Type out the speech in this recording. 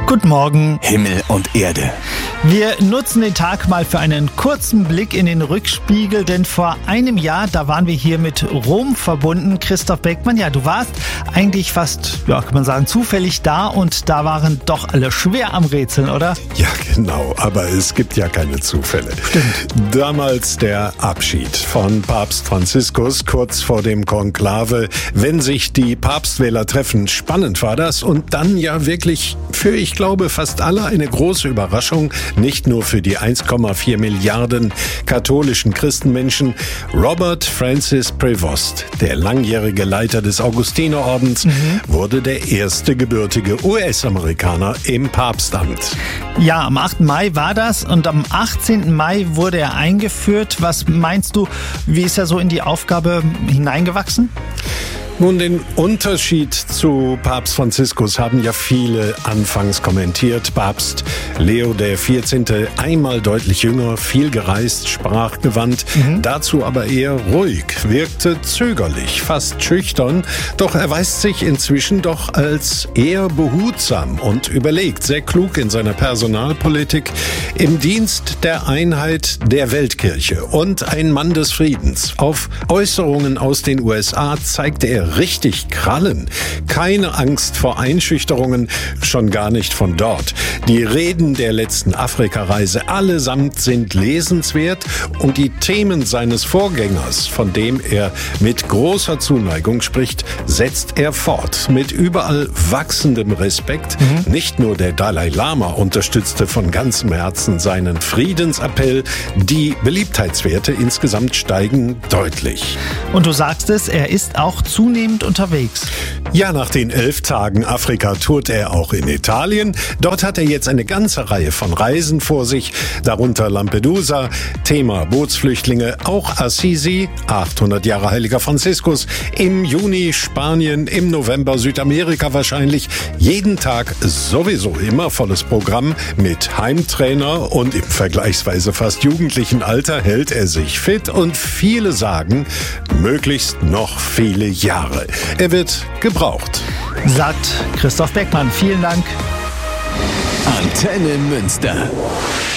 Guten Morgen. Himmel und Erde. Wir nutzen den Tag mal für einen kurzen Blick in den Rückspiegel, denn vor einem Jahr, da waren wir hier mit Rom verbunden. Christoph Beckmann, ja, du warst eigentlich fast, ja, kann man sagen, zufällig da und da waren doch alle schwer am Rätseln, oder? Ja, genau, aber es gibt ja keine Zufälle. Stimmt. Damals der Abschied von Papst Franziskus kurz vor dem Konklave. Wenn sich die Papstwähler treffen, spannend war das und dann ja wirklich für, ich glaube, fast alle eine große Überraschung, nicht nur für die 1,4 Milliarden katholischen Christenmenschen. Robert Francis Prevost, der langjährige Leiter des Augustinerordens, wurde der erste gebürtige US-Amerikaner im Papstamt. Ja, am 8. Mai war das und am 18. Mai wurde er eingeführt. Was meinst du, wie ist er so in die Aufgabe hineingewachsen? Nun, den Unterschied zu Papst Franziskus haben ja viele anfangs kommentiert. Papst Leo XIV. Einmal deutlich jünger, viel gereist, sprachgewandt, dazu aber eher ruhig, wirkte zögerlich, fast schüchtern. Doch erweist sich inzwischen doch als eher behutsam und überlegt, sehr klug in seiner Personalpolitik, im Dienst der Einheit der Weltkirche und ein Mann des Friedens. Auf Äußerungen aus den USA zeigte er richtig Krallen. Keine Angst vor Einschüchterungen, schon gar nicht von dort. Die Reden der letzten Afrikareise allesamt sind lesenswert und die Themen seines Vorgängers, von dem er mit großer Zuneigung spricht, setzt er fort. Mit überall wachsendem Respekt. Nicht nur der Dalai Lama unterstützte von ganzem Herzen seinen Friedensappell. Die Beliebtheitswerte insgesamt steigen deutlich. Und du sagst es, er ist auch zunehmend unterwegs. Ja, nach den 11 Tagen Afrika tourt er auch in Italien. Dort hat er jetzt eine ganze Reihe von Reisen vor sich, darunter Lampedusa, Thema Bootsflüchtlinge, auch Assisi, 800 Jahre Heiliger Franziskus, im Juni Spanien, im November Südamerika wahrscheinlich. Jeden Tag sowieso immer volles Programm mit Heimtrainer und im vergleichsweise fast jugendlichen Alter hält er sich fit und viele sagen, möglichst noch viele Jahre. Er wird gebraucht. Sagt Christoph Beckmann. Vielen Dank. Antenne Münster.